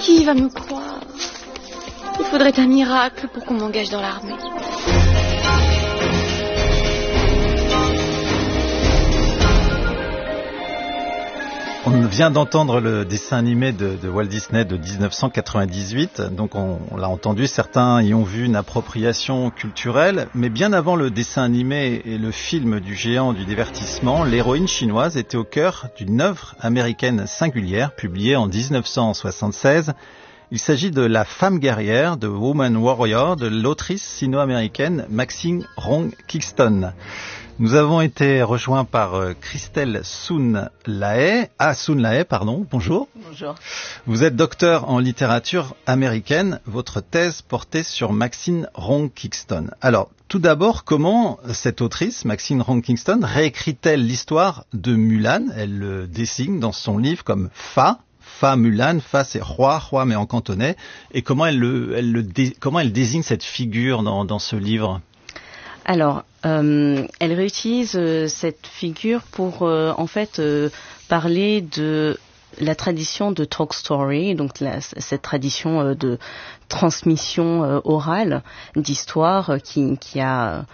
Qui va me croire? Il faudrait un miracle pour qu'on m'engage dans l'armée. On vient d'entendre le dessin animé de Walt Disney de 1998. Donc on l'a entendu, certains y ont vu une appropriation culturelle. Mais bien avant le dessin animé et le film du géant du divertissement, l'héroïne chinoise était au cœur d'une œuvre américaine singulière publiée en 1976. Il s'agit de La femme guerrière, de Woman Warrior, de l'autrice sino-américaine Maxine Hong-Kingston. Nous avons été rejoints par Christelle Soon-Lahaye. Bonjour. Bonjour. Vous êtes docteur en littérature américaine. Votre thèse portait sur Maxine Hong-Kingston. Alors, tout d'abord, comment cette autrice, Maxine Hong-Kingston, réécrit-elle l'histoire de Mulan? Elle le dessine dans son livre comme Fa Mulan, Fa c'est roi mais en cantonais. Et comment elle désigne cette figure dans ce livre? Alors, elle réutilise cette figure pour parler de la tradition de talk story, donc cette tradition de transmission orale d'histoire qui a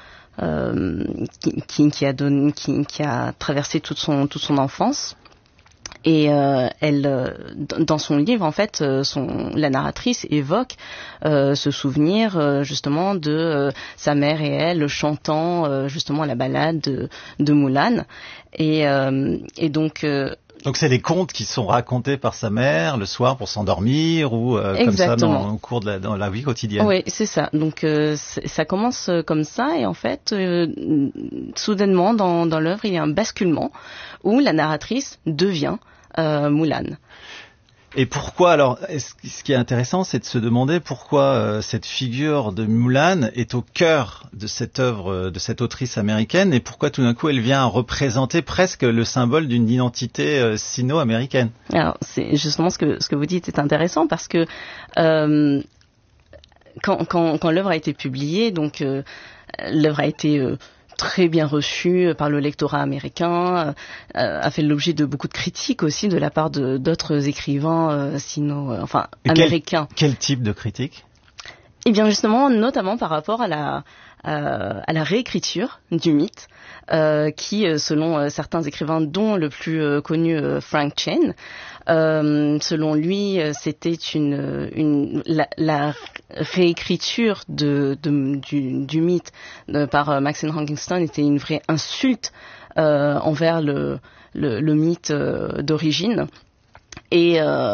traversé toute son enfance. Et dans son livre, en fait, la narratrice évoque ce souvenir justement de sa mère et elle chantant justement la ballade de Mulan. Et donc. Donc c'est des contes qui sont racontés par sa mère le soir pour s'endormir ou comme ça au cours dans la vie quotidienne. Oui, c'est ça. Donc ça commence comme ça et en fait soudainement dans l'œuvre il y a un basculement où la narratrice devient Mulan. Et pourquoi alors ce qui est intéressant, c'est de se demander pourquoi cette figure de Mulan est au cœur de cette œuvre de cette autrice américaine et pourquoi tout d'un coup elle vient représenter presque le symbole d'une identité sino-américaine. Alors c'est justement ce que vous dites est intéressant parce que quand l'œuvre a été publiée, donc l'œuvre a été très bien reçu par le lectorat américain, a fait l'objet de beaucoup de critiques aussi de la part d'autres écrivains américains. Quel type de critiques? Eh bien justement, notamment par rapport à la réécriture du mythe, qui, selon certains écrivains, dont le plus connu Frank Chen, selon lui, c'était la réécriture du mythe par Maxine Hong-Kingston était une vraie insulte envers le mythe d'origine et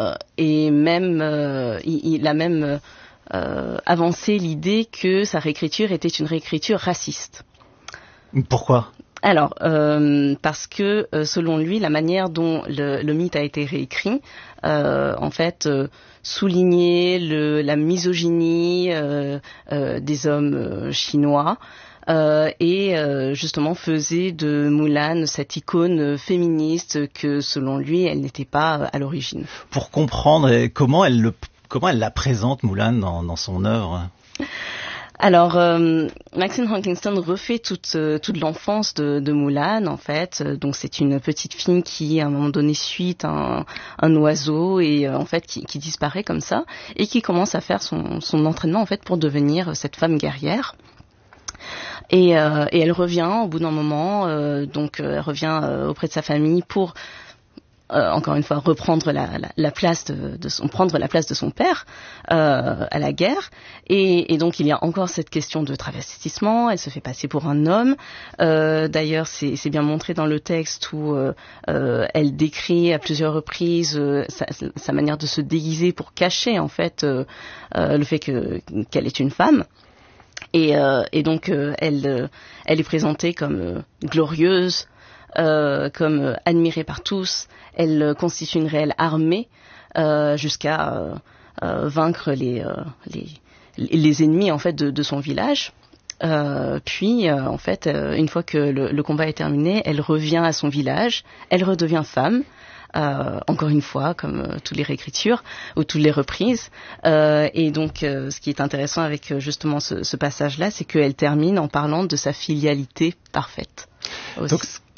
même il a même avancé l'idée que sa réécriture était une réécriture raciste. Pourquoi? Alors, parce que selon lui, la manière dont le mythe a été réécrit, en fait, soulignait la misogynie des hommes chinois et justement faisait de Mulan cette icône féministe que, selon lui, elle n'était pas à l'origine. Pour comprendre comment elle la présente, Mulan, dans son œuvre? Alors, Maxine Hong-Kingston refait toute l'enfance de Mulan, en fait. Donc, c'est une petite fille qui, à un moment donné, suit un oiseau et, en fait, qui disparaît comme ça et qui commence à faire son entraînement, en fait, pour devenir cette femme guerrière. Et elle revient au bout d'un moment, elle revient auprès de sa famille pour encore une fois reprendre la place prendre la place de son père à la guerre et donc il y a encore cette question de travestissement. Elle se fait passer pour un homme. D'ailleurs c'est bien montré dans le texte où elle décrit à plusieurs reprises sa manière de se déguiser pour cacher en fait le fait qu'elle est une femme. Et donc elle est présentée comme glorieuse, comme admirée par tous. Elle constitue une réelle armée jusqu'à vaincre les ennemis en fait de son village. Puis en fait une fois que le combat est terminé, elle revient à son village, elle redevient femme. Encore une fois, comme toutes les réécritures ou toutes les reprises. Et donc, ce qui est intéressant avec justement ce passage-là, c'est qu'elle termine en parlant de sa filialité parfaite. Aussi. Donc,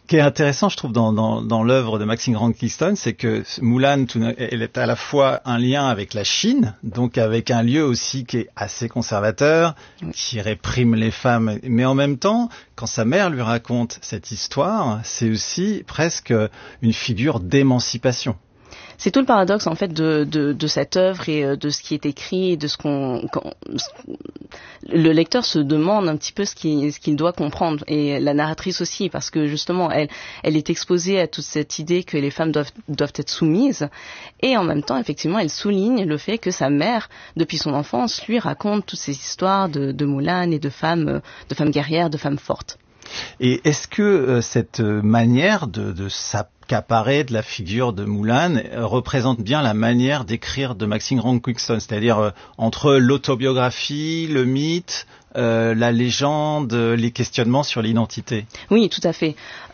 qui est intéressant, je trouve, dans l'œuvre de Maxine Rankinston, c'est que Mulan, elle est à la fois un lien avec la Chine, donc avec un lieu aussi qui est assez conservateur, qui réprime les femmes, mais en même temps, quand sa mère lui raconte cette histoire, c'est aussi presque une figure d'émancipation. C'est tout le paradoxe en fait de cette œuvre et de ce qui est écrit, et de le lecteur se demande un petit peu ce qu'il doit comprendre, et la narratrice aussi, parce que justement elle est exposée à toute cette idée que les femmes doivent être soumises, et en même temps effectivement elle souligne le fait que sa mère depuis son enfance lui raconte toutes ces histoires de Mulan et de femmes guerrières, de femmes fortes. Et est-ce que cette manière de s'accaparer de la figure de Mulan représente bien la manière d'écrire de Maxine Rankinston, c'est-à-dire entre l'autobiographie, le mythe, la légende, les questionnements sur l'identité? Oui, tout à fait.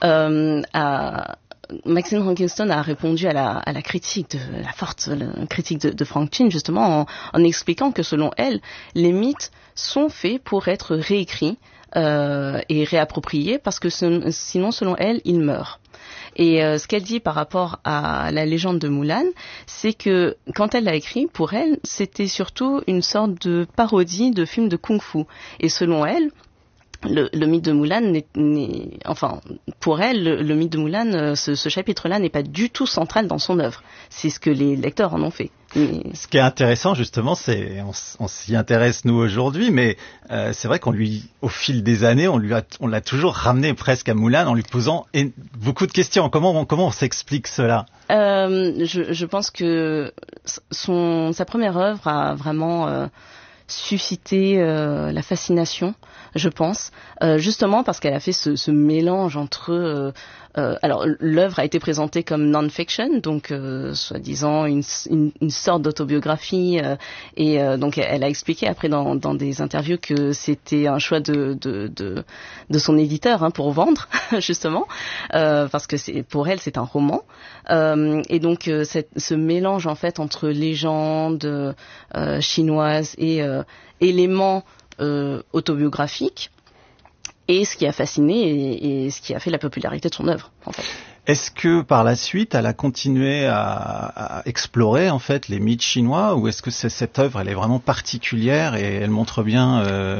Maxine Rankinston a répondu à la critique, la forte critique de Frank Chin, justement en expliquant que selon elle, les mythes sont faits pour être réécrits et réappropriés, parce que sinon, selon elle, ils meurent. Et ce qu'elle dit par rapport à la légende de Mulan, c'est que quand elle l'a écrit, pour elle, c'était surtout une sorte de parodie de film de kung-fu. Et selon elle, le mythe de Mulan enfin, pour elle, le mythe de Mulan, ce chapitre-là n'est pas du tout central dans son œuvre. C'est ce que les lecteurs en ont fait. Ce qui est intéressant, justement, c'est on s'y intéresse nous aujourd'hui, mais c'est vrai au fil des années, on l'a toujours ramené presque à Mulan en lui posant beaucoup de questions. Comment on s'explique cela? Je pense que sa première œuvre a vraiment suscité la fascination, je pense, justement parce qu'elle a fait ce mélange entre alors l'œuvre a été présentée comme non-fiction, donc soi-disant une sorte d'autobiographie, et donc elle a expliqué après dans des interviews que c'était un choix de son éditeur pour vendre justement, parce que pour elle c'est un roman, et donc ce mélange en fait entre légende chinoise et éléments autobiographiques, et ce qui a fasciné et ce qui a fait la popularité de son œuvre, en fait. Est-ce que par la suite, elle a continué à explorer en fait les mythes chinois, ou est-ce que cette œuvre, elle est vraiment particulière et elle montre bien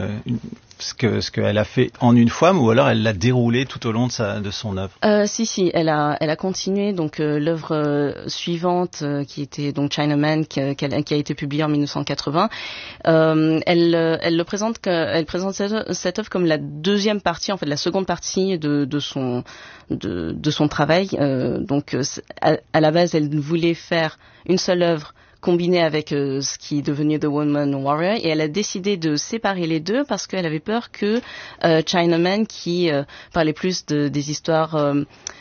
ce qu'elle a fait en une fois, ou alors elle l'a déroulé tout au long de son œuvre? Si, elle a continué. Donc l'œuvre suivante, qui était donc Chinaman, qui a été publiée en 1980, elle présente cette œuvre comme la deuxième partie, en fait la seconde partie de son travail. Donc à la base, elle voulait faire une seule œuvre combinée avec ce qui est devenu The Woman Warrior, et elle a décidé de séparer les deux parce qu'elle avait peur que Chinaman, qui parlait plus des histoires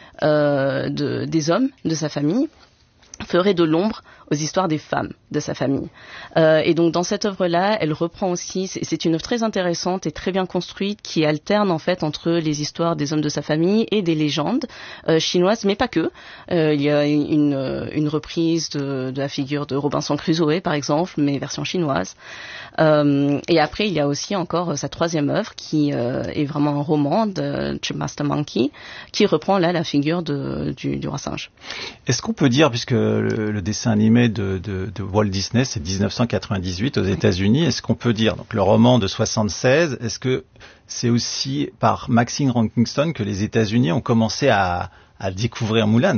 des hommes de sa famille, ferait de l'ombre aux histoires des femmes de sa famille. Et donc dans cette œuvre-là, elle reprend aussi, c'est une œuvre très intéressante et très bien construite, qui alterne en fait entre les histoires des hommes de sa famille et des légendes chinoises, mais pas que. Il y a une reprise de la figure de Robinson Crusoe par exemple, mais version chinoise. Et après il y a aussi encore sa troisième œuvre qui est vraiment un roman de Chipmaster Monkey, qui reprend là la figure du roi singe. Est-ce qu'on peut dire, puisque le dessin animé de Walt Disney, c'est 1998 aux États-Unis, est-ce qu'on peut dire, donc le roman de 76, est-ce que c'est aussi par Maxine Rankinston que les États-Unis ont commencé à découvrir Mulan?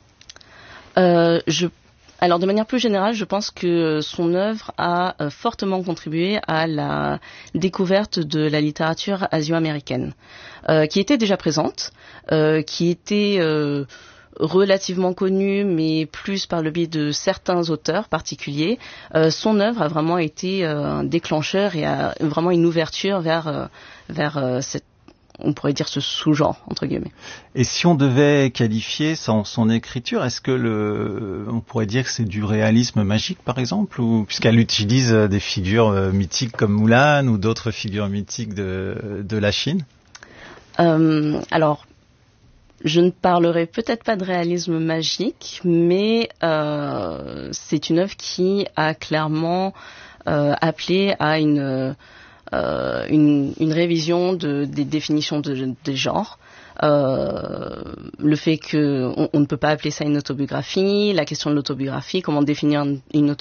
Alors de manière plus générale, je pense que son œuvre a fortement contribué à la découverte de la littérature asio-américaine, qui était déjà présente, qui était relativement connue, mais plus par le biais de certains auteurs particuliers. Son œuvre a vraiment été un déclencheur et a vraiment une ouverture vers cette, on pourrait dire, ce sous-genre, entre guillemets. Et si on devait qualifier son écriture, est-ce que on pourrait dire que c'est du réalisme magique, par exemple, ou puisqu'elle utilise des figures mythiques comme Mulan ou d'autres figures mythiques de la Chine? Alors, je ne parlerai peut-être pas de réalisme magique, mais c'est une œuvre qui a clairement appelé à une une révision des définitions des genres. Le fait qu'on ne peut pas appeler ça une autobiographie, la question de l'autobiographie, comment définir une autobiographie.